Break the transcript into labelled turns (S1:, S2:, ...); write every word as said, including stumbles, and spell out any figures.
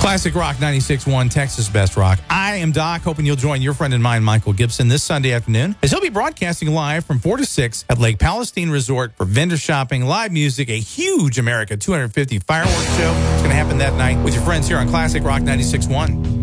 S1: Classic Rock ninety-six point one, Texas Best Rock. I am Doc, hoping you'll join your friend and mine, Michael Gibson, this Sunday afternoon, as he'll be broadcasting live from four to six at Lake Palestine Resort for vendor shopping, live music, a huge America two hundred fifty fireworks show. It's going to happen that night with your friends here on Classic Rock ninety-six point one.